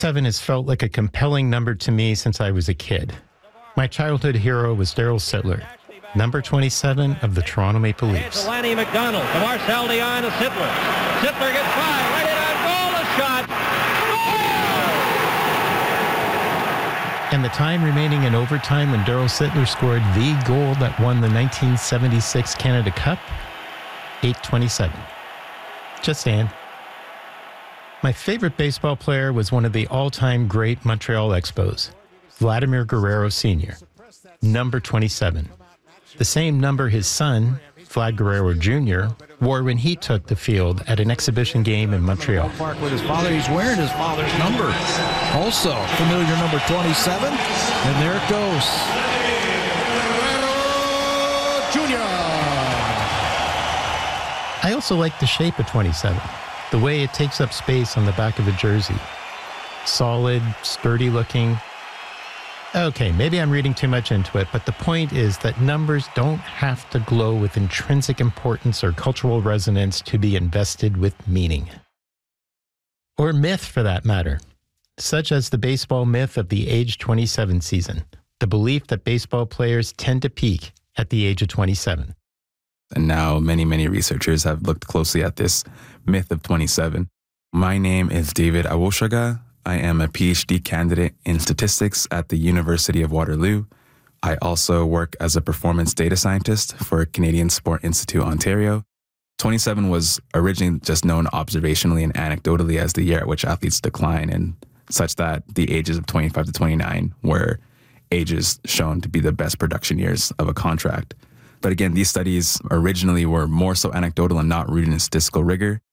7 has felt like a compelling number to me since I was a kid. My childhood hero was Daryl Sittler, number 27 of the Toronto Maple Leafs. It's Lanny McDonald, to Marcel Dionne, to Sittler. Sittler gets by, right in on goal, a shot. And the time remaining in overtime when Daryl Sittler scored the goal that won the 1976 Canada Cup, 8:27. Just saying. My favorite baseball player was one of the all-time great Montreal Expos, Vladimir Guerrero Sr., number 27. The same number his son, Vlad Guerrero Jr., wore when he took the field at an exhibition game in Montreal. Park with his father. He's wearing his father's number. Also, familiar number 27. And there it goes. Guerrero Jr. I also like the shape of 27, the way it takes up space on the back of a jersey. Solid, sturdy looking. Okay, maybe I'm reading too much into it, but the point is that numbers don't have to glow with intrinsic importance or cultural resonance to be invested with meaning. Or myth, for that matter, such as the baseball myth of the age 27 season, the belief that baseball players tend to peak at the age of 27. And now many researchers have looked closely at this myth of 27. My name is David Awoshaga. I am a PhD candidate in statistics at the University of Waterloo. I also work as a performance data scientist for Canadian Sport Institute, Ontario. 27 was originally just known observationally and anecdotally as the year at which athletes decline, and such that the ages of 25 to 29 were ages shown to be the best production years of a contract. But again, these studies originally were more so anecdotal and not rooted in statistical rigor.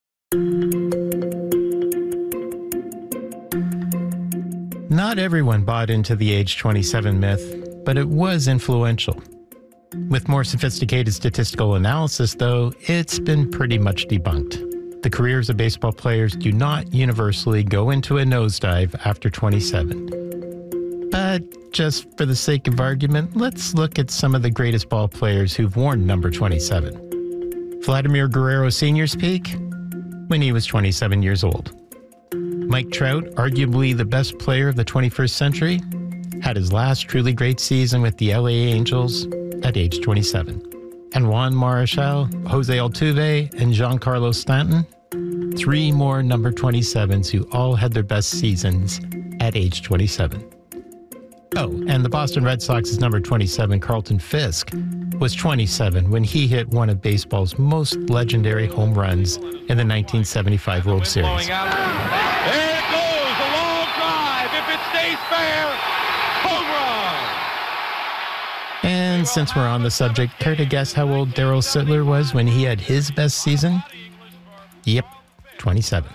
Not everyone bought into the age 27 myth, but it was influential. With more sophisticated statistical analysis, though, it's been pretty much debunked. The careers of baseball players do not universally go into a nosedive after 27. But just for the sake of argument, let's look at some of the greatest ball players who've worn number 27. Vladimir Guerrero Sr.'s peak? When he was 27 years old. Mike Trout, arguably the best player of the 21st century, had his last truly great season with the LA Angels at age 27. And Juan Marichal, Jose Altuve, and Giancarlo Stanton, 3 more number 27s who all had their best seasons at age 27. Oh, and the Boston Red Sox's number 27, Carlton Fisk, was 27 when he hit one of baseball's most legendary home runs in the 1975 World Series. There it goes, a long drive. If it stays fair, home run. And since we're on the subject, care to guess how old Daryl Sittler was when he had his best season? Yep, 27.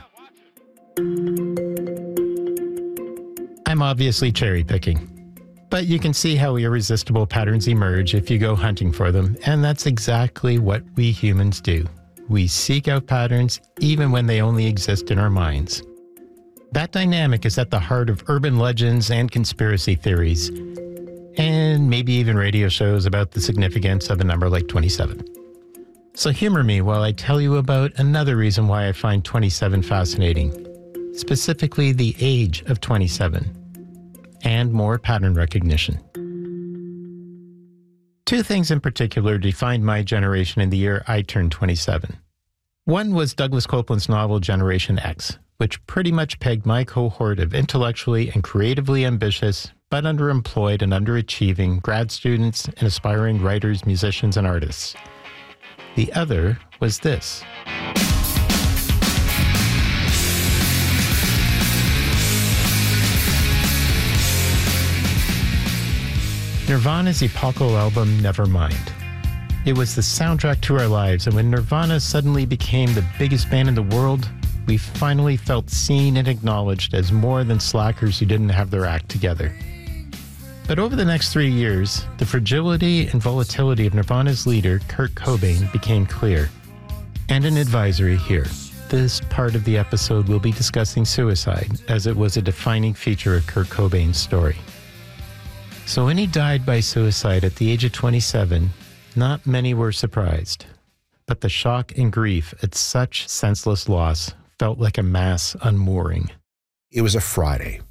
I'm obviously cherry picking. But you can see how irresistible patterns emerge if you go hunting for them, and that's exactly what we humans do. We seek out patterns even when they only exist in our minds. That dynamic is at the heart of urban legends and conspiracy theories, and maybe even radio shows about the significance of a number like 27. So humor me while I tell you about another reason why I find 27 fascinating, specifically the age of 27. And more pattern recognition. 2 things in particular defined my generation in the year I turned 27. One was Douglas Copeland's novel Generation X, which pretty much pegged my cohort of intellectually and creatively ambitious, but underemployed and underachieving grad students and aspiring writers, musicians, and artists. The other was this. Nirvana's epochal album, Nevermind. It was the soundtrack to our lives, and when Nirvana suddenly became the biggest band in the world, we finally felt seen and acknowledged as more than slackers who didn't have their act together. But over the next 3 years, the fragility and volatility of Nirvana's leader, Kurt Cobain, became clear. And an advisory here. This part of the episode will be discussing suicide, as it was a defining feature of Kurt Cobain's story. So when he died by suicide at the age of 27, not many were surprised. But the shock and grief at such senseless loss felt like a mass unmooring. It was a Friday.